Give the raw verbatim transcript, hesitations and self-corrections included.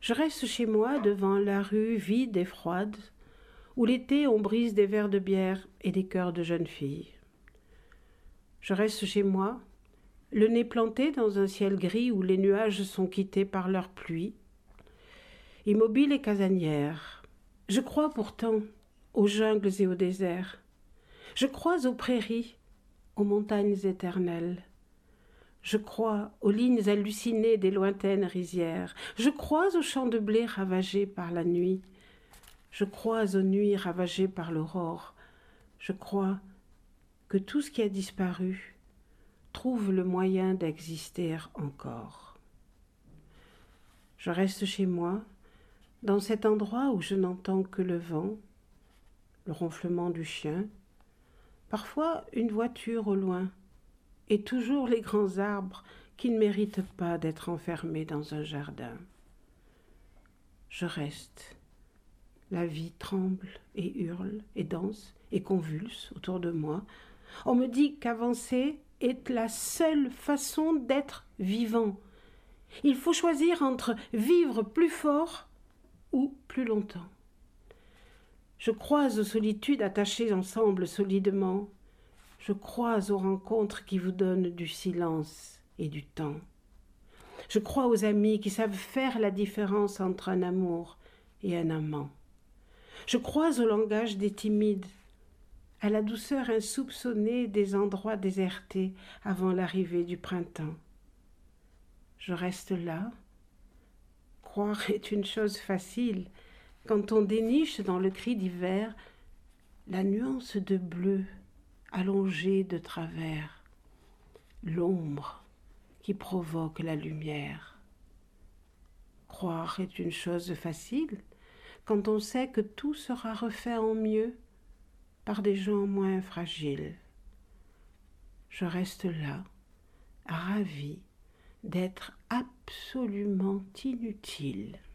Je reste chez moi devant la rue vide et froide, où l'été on brise des verres de bière et des cœurs de jeunes filles. Je reste chez moi, le nez planté dans un ciel gris où les nuages sont quittés par leur pluie, immobile et casanière. Je crois pourtant aux jungles et aux déserts. Je crois aux prairies, aux montagnes éternelles. Je crois aux lignes hallucinées des lointaines rizières. Je crois aux champs de blé ravagés par la nuit. Je crois aux nuits ravagées par l'aurore. Je crois que tout ce qui a disparu trouve le moyen d'exister encore. Je reste chez moi, dans cet endroit où je n'entends que le vent, le ronflement du chien, parfois une voiture au loin, et toujours les grands arbres qui ne méritent pas d'être enfermés dans un jardin. Je reste. La vie tremble et hurle et danse et convulse autour de moi. On me dit qu'avancer est la seule façon d'être vivant. Il faut choisir entre vivre plus fort ou plus longtemps. Je crois aux solitudes attachées ensemble solidement. Je crois aux rencontres qui vous donnent du silence et du temps. Je crois aux amis qui savent faire la différence entre un amour et un amant. Je crois au langage des timides, à la douceur insoupçonnée des endroits désertés avant l'arrivée du printemps. Je reste là. Croire est une chose facile quand on déniche dans le cri d'hiver la nuance de bleu allongée de travers, l'ombre qui provoque la lumière. Croire est une chose facile quand on sait que tout sera refait en mieux par des gens moins fragiles. Je reste là, ravie d'être absolument inutile.